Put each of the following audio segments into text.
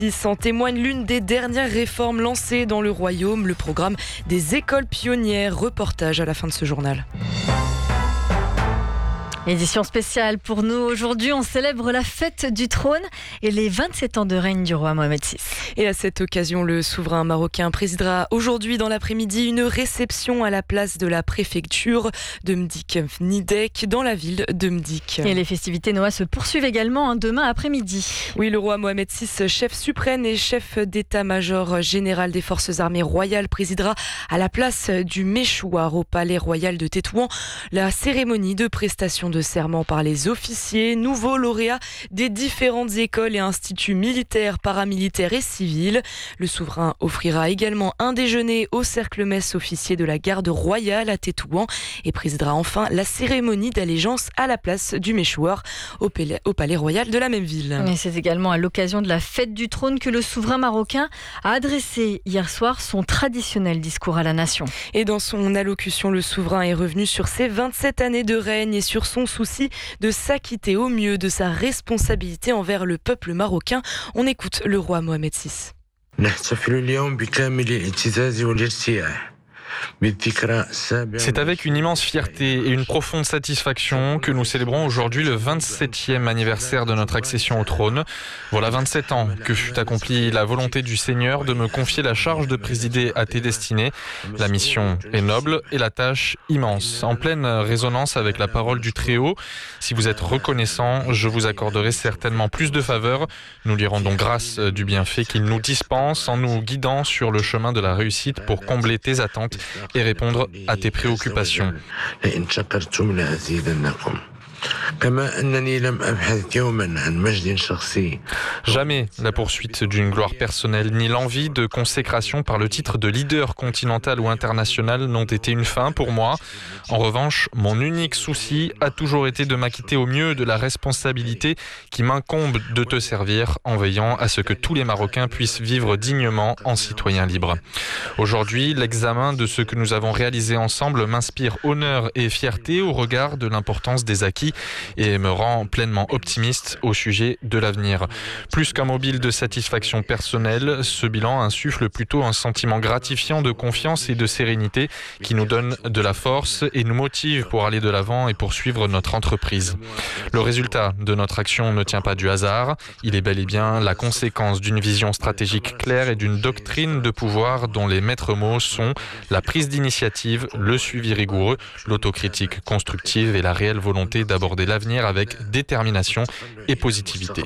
En témoigne l'une des dernières réformes lancées dans le royaume, le programme des écoles pionnières. Reportage à la fin de ce journal. Édition spéciale pour nous. Aujourd'hui, on célèbre la fête du trône et les 27 ans de règne du roi Mohamed VI. Et à cette occasion, le souverain marocain présidera aujourd'hui dans l'après-midi une réception à la place de la préfecture de Mdik-Nidek dans la ville de Mdik. Et les festivités Noah se poursuivent également demain après-midi. Oui, le roi Mohamed VI, chef suprême et chef d'état-major général des forces armées royales, présidera à la place du Méchouar au palais royal de Tétouan la cérémonie de prestation de serment par les officiers, nouveaux lauréats des différentes écoles et instituts militaires, paramilitaires et civils. Le souverain offrira également un déjeuner au cercle-messe officier de la garde royale à Tétouan et présidera enfin la cérémonie d'allégeance à la place du Méchouar au palais royal de la même ville. Et c'est également à l'occasion de la fête du trône que le souverain marocain a adressé hier soir son traditionnel discours à la nation. Et dans son allocution, le souverain est revenu sur ses 27 années de règne et sur son souci de s'acquitter au mieux de sa responsabilité envers le peuple marocain. On écoute le roi Mohamed VI. C'est avec une immense fierté et une profonde satisfaction que nous célébrons aujourd'hui le 27e anniversaire de notre accession au trône. Voilà 27 ans que fut accomplie la volonté du Seigneur de me confier la charge de présider à tes destinées. La mission est noble et la tâche immense. En pleine résonance avec la parole du Très-Haut, si vous êtes reconnaissant, je vous accorderai certainement plus de faveurs. Nous lui rendons grâce du bienfait qu'il nous dispense en nous guidant sur le chemin de la réussite pour combler tes attentes et répondre à tes préoccupations. Jamais la poursuite d'une gloire personnelle ni l'envie de consécration par le titre de leader continental ou international n'ont été une fin pour moi. En revanche, mon unique souci a toujours été de m'acquitter au mieux de la responsabilité qui m'incombe de te servir en veillant à ce que tous les Marocains puissent vivre dignement en citoyens libres. Aujourd'hui, l'examen de ce que nous avons réalisé ensemble m'inspire honneur et fierté au regard de l'importance des acquis et me rend pleinement optimiste au sujet de l'avenir. Plus qu'un mobile de satisfaction personnelle, ce bilan insuffle plutôt un sentiment gratifiant de confiance et de sérénité qui nous donne de la force et nous motive pour aller de l'avant et poursuivre notre entreprise. Le résultat de notre action ne tient pas du hasard, il est bel et bien la conséquence d'une vision stratégique claire et d'une doctrine de pouvoir dont les maîtres mots sont la prise d'initiative, le suivi rigoureux, l'autocritique constructive et la réelle volonté d'aborder l'avenir avec détermination et positivité.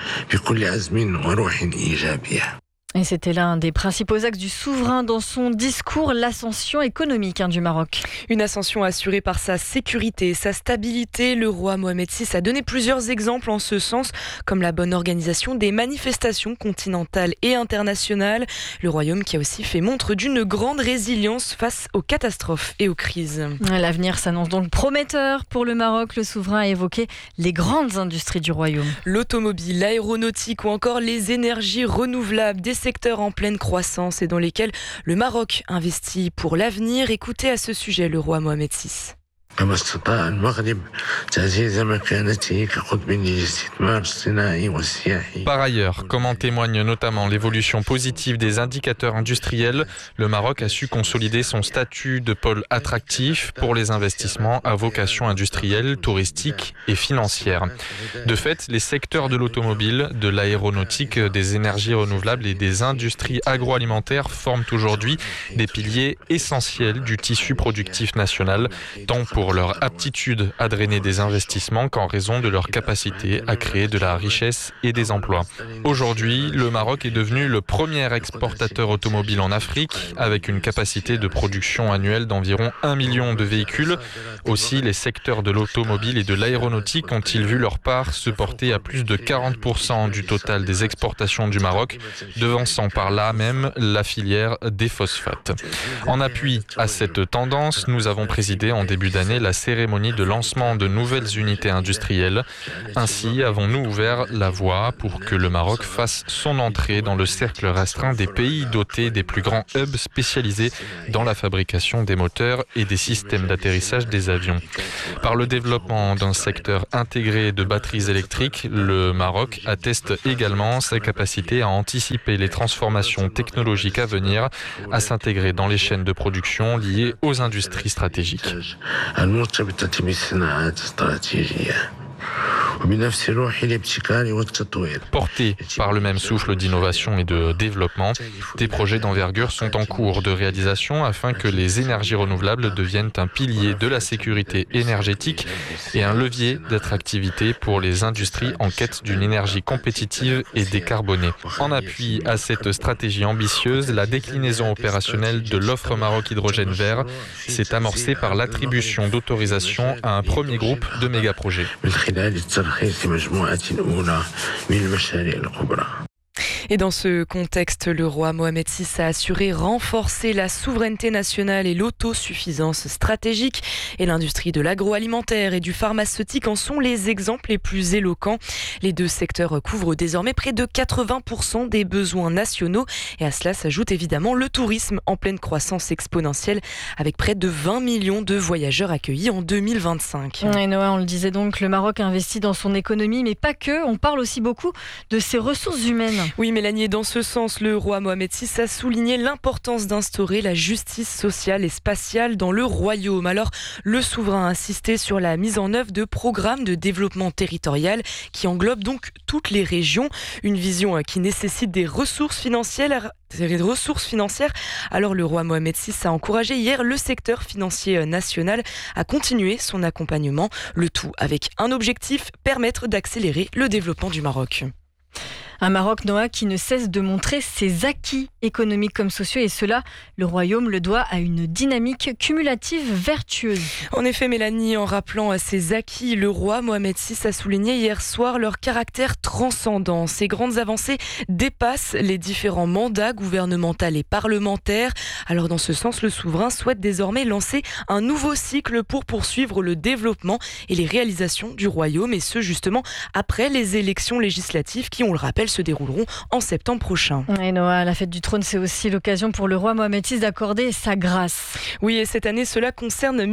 Et c'était l'un des principaux axes du souverain dans son discours, l'ascension économique du Maroc. Une ascension assurée par sa sécurité et sa stabilité. Le roi Mohamed VI a donné plusieurs exemples en ce sens, comme la bonne organisation des manifestations continentales et internationales. Le royaume qui a aussi fait montre d'une grande résilience face aux catastrophes et aux crises. L'avenir s'annonce donc prometteur pour le Maroc. Le souverain a évoqué les grandes industries du royaume. L'automobile, l'aéronautique ou encore les énergies renouvelables, des secteurs en pleine croissance et dans lesquels le Maroc investit pour l'avenir. Écoutez à ce sujet le roi Mohamed VI. Par ailleurs, comme en témoigne notamment l'évolution positive des indicateurs industriels, le Maroc a su consolider son statut de pôle attractif pour les investissements à vocation industrielle, touristique et financière. De fait, les secteurs de l'automobile, de l'aéronautique, des énergies renouvelables et des industries agroalimentaires forment aujourd'hui des piliers essentiels du tissu productif national, tant pour leur aptitude à drainer des investissements qu'en raison de leur capacité à créer de la richesse et des emplois. Aujourd'hui, le Maroc est devenu le premier exportateur automobile en Afrique, avec une capacité de production annuelle d'environ 1 million de véhicules. Aussi, les secteurs de l'automobile et de l'aéronautique ont-ils vu leur part se porter à plus de 40% du total des exportations du Maroc, devançant par là même la filière des phosphates. En appui à cette tendance, nous avons présidé en début d'année couronné la cérémonie de lancement de nouvelles unités industrielles. Ainsi avons-nous ouvert la voie pour que le Maroc fasse son entrée dans le cercle restreint des pays dotés des plus grands hubs spécialisés dans la fabrication des moteurs et des systèmes d'atterrissage des avions. Par le développement d'un secteur intégré de batteries électriques, le Maroc atteste également sa capacité à anticiper les transformations technologiques à venir, à s'intégrer dans les chaînes de production liées aux industries stratégiques. Portés par le même souffle d'innovation et de développement, des projets d'envergure sont en cours de réalisation afin que les énergies renouvelables deviennent un pilier de la sécurité énergétique et un levier d'attractivité pour les industries en quête d'une énergie compétitive et décarbonée. En appui à cette stratégie ambitieuse, la déclinaison opérationnelle de l'offre Maroc Hydrogène Vert s'est amorcée par l'attribution d'autorisation à un premier groupe de mégaprojets. Et dans ce contexte, le roi Mohamed VI a assuré renforcer la souveraineté nationale et l'autosuffisance stratégique. Et l'industrie de l'agroalimentaire et du pharmaceutique en sont les exemples les plus éloquents. Les deux secteurs couvrent désormais près de 80% des besoins nationaux. Et à cela s'ajoute évidemment le tourisme en pleine croissance exponentielle avec près de 20 millions de voyageurs accueillis en 2025. Et Noah, on le disait donc, le Maroc investit dans son économie, mais pas que. On parle aussi beaucoup de ses ressources humaines. Oui, Mélanie, dans ce sens, le roi Mohamed VI a souligné l'importance d'instaurer la justice sociale et spatiale dans le royaume. Alors, le souverain a insisté sur la mise en œuvre de programmes de développement territorial qui englobent donc toutes les régions. Une vision qui nécessite des ressources financières. Alors le roi Mohamed VI a encouragé hier le secteur financier national à continuer son accompagnement. Le tout avec un objectif, permettre d'accélérer le développement du Maroc. Un Maroc, Noah, qui ne cesse de montrer ses acquis économiques comme sociaux, et cela, le royaume le doit à une dynamique cumulative vertueuse. En effet, Mélanie, en rappelant ses acquis, le roi Mohamed VI a souligné hier soir leur caractère transcendant. Ces grandes avancées dépassent les différents mandats gouvernementaux et parlementaires. Alors dans ce sens, le souverain souhaite désormais lancer un nouveau cycle pour poursuivre le développement et les réalisations du royaume, et ce justement après les élections législatives qui, on le rappelle, se dérouleront en septembre prochain. Et Noah, la fête du trône, c'est aussi l'occasion pour le roi Mohamed VI d'accorder sa grâce. Oui, et cette année, cela concerne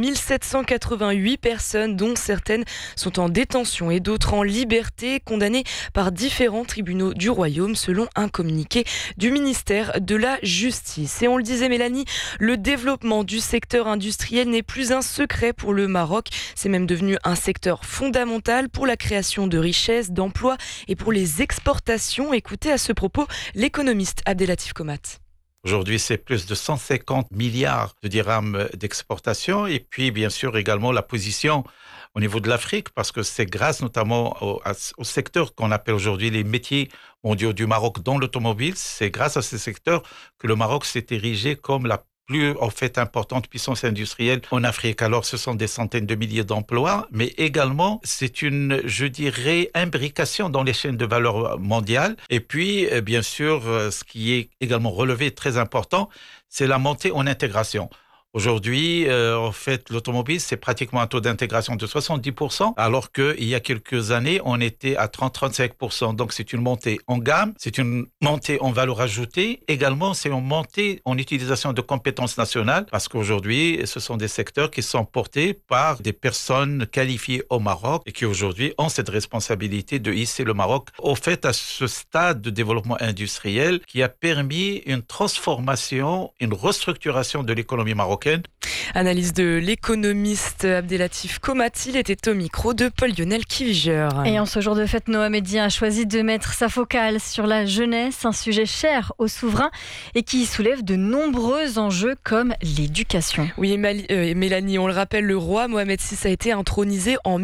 1788 personnes, dont certaines sont en détention et d'autres en liberté, condamnées par différents tribunaux du royaume, selon un communiqué du ministère de la Justice. Et on le disait, Mélanie, le développement du secteur industriel n'est plus un secret pour le Maroc. C'est même devenu un secteur fondamental pour la création de richesses, d'emplois et pour les exportations. Écoutez à ce propos l'économiste Abdelatif Komat. Aujourd'hui, c'est plus de 150 milliards de dirhams d'exportation, et puis bien sûr également la position au niveau de l'Afrique, parce que c'est grâce notamment au secteur qu'on appelle aujourd'hui les métiers mondiaux du Maroc dans l'automobile. C'est grâce à ces secteurs que le Maroc s'est érigé comme la plus importante puissance industrielle en Afrique. Alors, ce sont des centaines de milliers d'emplois, mais également, c'est une, je dirais, imbrication dans les chaînes de valeur mondiales. Et puis, bien sûr, ce qui est également relevé, très important, c'est la montée en intégration. Aujourd'hui, en fait, l'automobile, c'est pratiquement un taux d'intégration de 70%, alors qu'il y a quelques années, on était à 30-35%. Donc, c'est une montée en gamme, c'est une montée en valeur ajoutée. Également, c'est une montée en utilisation de compétences nationales, parce qu'aujourd'hui, ce sont des secteurs qui sont portés par des personnes qualifiées au Maroc et qui aujourd'hui ont cette responsabilité de hisser le Maroc au fait à ce stade de développement industriel qui a permis une transformation, une restructuration de l'économie marocaine. Analyse de l'économiste Abdelatif Komat, il était au micro de Paul-Lionel Kiviger. Et en ce jour de fête, Noah Média a choisi de mettre sa focale sur la jeunesse, un sujet cher aux souverains et qui soulève de nombreux enjeux comme l'éducation. Oui, Mélanie, on le rappelle, le roi Mohamed VI a été intronisé en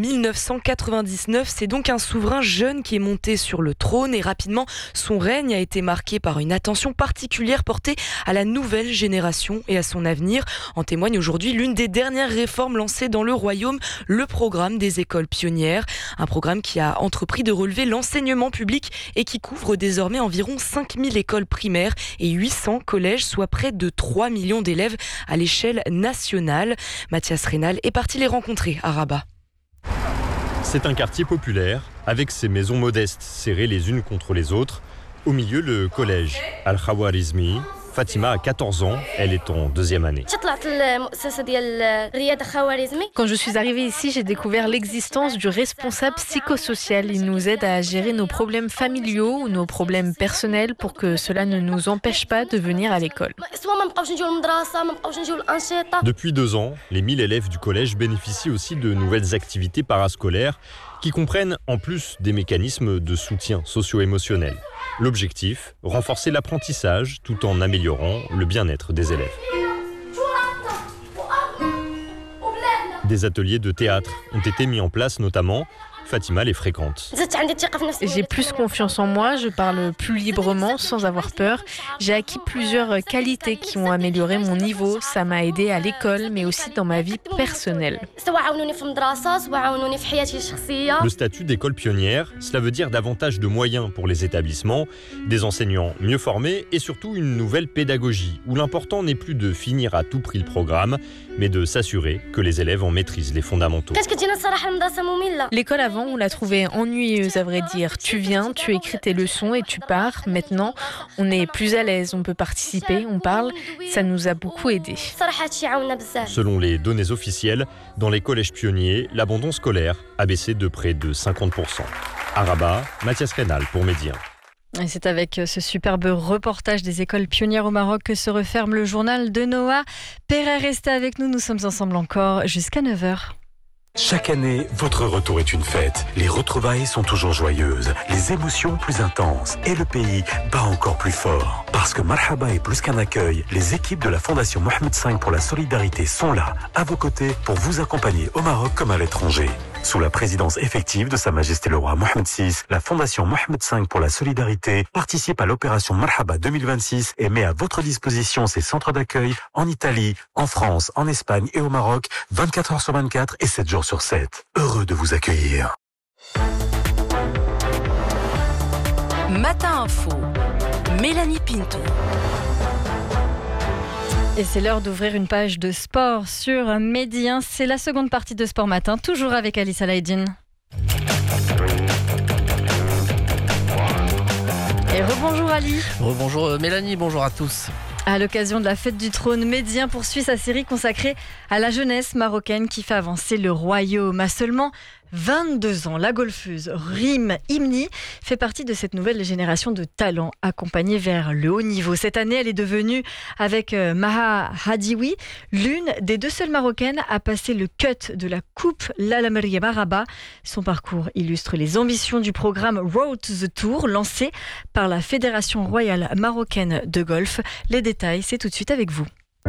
1999. C'est donc un souverain jeune qui est monté sur le trône et rapidement, son règne a été marqué par une attention particulière portée à la nouvelle génération et à son avenir. En témoigne aujourd'hui l'une des dernières réformes lancées dans le royaume, le programme des écoles pionnières. Un programme qui a entrepris de relever l'enseignement public et qui couvre désormais environ 5000 écoles primaires et 800 collèges, soit près de 3 millions d'élèves à l'échelle nationale. Mathias Rénal est parti les rencontrer à Rabat. C'est un quartier populaire, avec ses maisons modestes, serrées les unes contre les autres. Au milieu, le collège Al-Khawarizmi. Fatima a 14 ans, elle est en 2e année. Quand je suis arrivée ici, j'ai découvert l'existence du responsable psychosocial. Il nous aide à gérer nos problèmes familiaux ou nos problèmes personnels pour que cela ne nous empêche pas de venir à l'école. Depuis 2 ans, les 1000 élèves du collège bénéficient aussi de nouvelles activités parascolaires qui comprennent en plus des mécanismes de soutien socio-émotionnel. L'objectif, renforcer l'apprentissage tout en améliorant le bien-être des élèves. Des ateliers de théâtre ont été mis en place notamment. Fatima les fréquente. J'ai plus confiance en moi, je parle plus librement, sans avoir peur. J'ai acquis plusieurs qualités qui ont amélioré mon niveau. Ça m'a aidé à l'école, mais aussi dans ma vie personnelle. Le statut d'école pionnière, cela veut dire davantage de moyens pour les établissements, des enseignants mieux formés et surtout une nouvelle pédagogie, où l'important n'est plus de finir à tout prix le programme, mais de s'assurer que les élèves en maîtrisent les fondamentaux. L'école avant, on la trouvait ennuyeuse à vrai dire. Tu viens, tu écris tes leçons et tu pars. Maintenant, on est plus à l'aise, on peut participer, on parle. Ça nous a beaucoup aidés. Selon les données officielles, dans les collèges pionniers, l'abandon scolaire a baissé de près de 50%. À Rabat, Mathias Rénal pour Média. Et c'est avec ce superbe reportage des écoles pionnières au Maroc que se referme le journal de Noah. Père, restez avec nous, nous sommes ensemble encore jusqu'à 9h. Chaque année, votre retour est une fête. Les retrouvailles sont toujours joyeuses, les émotions plus intenses et le pays bat encore plus fort. Parce que Marhaba est plus qu'un accueil, les équipes de la Fondation Mohamed V pour la solidarité sont là, à vos côtés, pour vous accompagner au Maroc comme à l'étranger. Sous la présidence effective de Sa Majesté le Roi Mohamed VI, la Fondation Mohamed V pour la solidarité participe à l'opération Marhaba 2026 et met à votre disposition ses centres d'accueil en Italie, en France, en Espagne et au Maroc, 24 heures sur 24 et 7 jours sur 7. Heureux de vous accueillir. Matin Info, Mélanie Pinto. Et c'est l'heure d'ouvrir une page de sport sur Medi 1. C'est la seconde partie de Sport Matin, toujours avec Alice Alaïdine. Et rebonjour Ali. Rebonjour Mélanie, bonjour à tous. À l'occasion de la fête du trône, Medi 1 poursuit sa série consacrée à la jeunesse marocaine qui fait avancer le royaume. À seulement 22 ans, la golfeuse Rim Imni fait partie de cette nouvelle génération de talents accompagnés vers le haut niveau. Cette année, elle est devenue, avec Maha Hadioui, l'une des 2 seules Marocaines à passer le cut de la Coupe Lalla Meriem à Rabat. Son parcours illustre les ambitions du programme Road to the Tour, lancé par la Fédération royale marocaine de golf. Les détails, c'est tout de suite avec vous.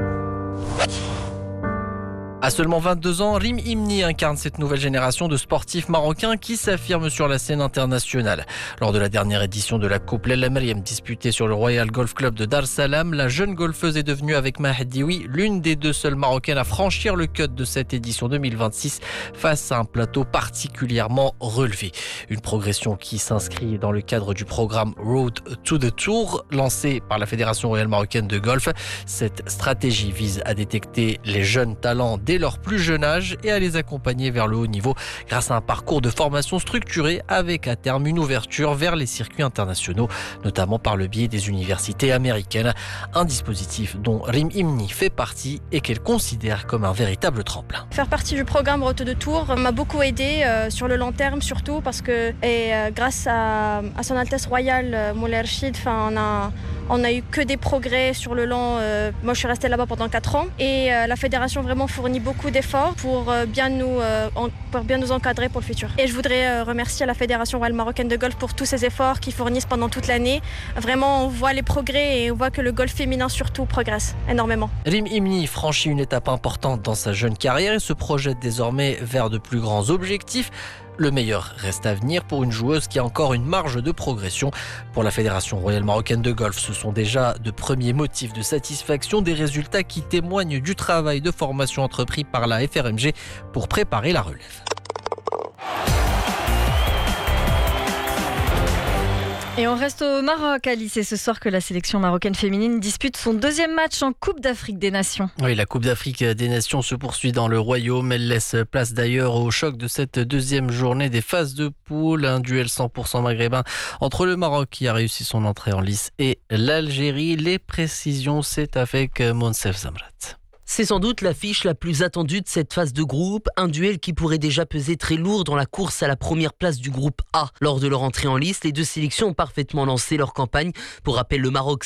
À seulement 22 ans, Rim Imni incarne cette nouvelle génération de sportifs marocains qui s'affirment sur la scène internationale. Lors de la dernière édition de la Coupe Lalla Meriem disputée sur le Royal Golf Club de Dar es Salaam, la jeune golfeuse est devenue avec Mahadioui l'une des 2 seules Marocaines à franchir le cut de cette édition 2026 face à un plateau particulièrement relevé. Une progression qui s'inscrit dans le cadre du programme Road to the Tour lancé par la Fédération royale marocaine de golf. Cette stratégie vise à détecter les jeunes talents dès leur plus jeune âge et à les accompagner vers le haut niveau grâce à un parcours de formation structuré avec à terme une ouverture vers les circuits internationaux, notamment par le biais des universités américaines. Un dispositif dont Rim Imni fait partie et qu'elle considère comme un véritable tremplin. Faire partie du programme Road to the Tour m'a beaucoup aidé sur le long terme surtout parce que grâce à son Altesse Royale Moulay Rachid, on a eu que des progrès sur le long. Moi je suis restée là-bas pendant 4 ans et la fédération vraiment fournit beaucoup d'efforts pour bien nous encadrer pour le futur. Et je voudrais remercier la Fédération royale marocaine de golf pour tous ces efforts qu'ils fournissent pendant toute l'année. Vraiment, on voit les progrès et on voit que le golf féminin surtout progresse énormément. Rim Imni franchit une étape importante dans sa jeune carrière et se projette désormais vers de plus grands objectifs. Le meilleur reste à venir pour une joueuse qui a encore une marge de progression. Pour la Fédération royale marocaine de golf, ce sont déjà de premiers motifs de satisfaction, des résultats qui témoignent du travail de formation entrepris par la FRMG pour préparer la relève. Et on reste au Maroc, Alice. C'est ce soir que la sélection marocaine féminine dispute son deuxième match en Coupe d'Afrique des Nations. Oui, la Coupe d'Afrique des Nations se poursuit dans le Royaume. Elle laisse place d'ailleurs au choc de cette deuxième journée des phases de poule. Un duel 100% maghrébin entre le Maroc qui a réussi son entrée en lice et l'Algérie. Les précisions, c'est avec Monsef Zamrat. C'est sans doute l'affiche la plus attendue de cette phase de groupe, un duel qui pourrait déjà peser très lourd dans la course à la première place du groupe A. Lors de leur entrée en lice, les deux sélections ont parfaitement lancé leur campagne. Pour rappel, le Maroc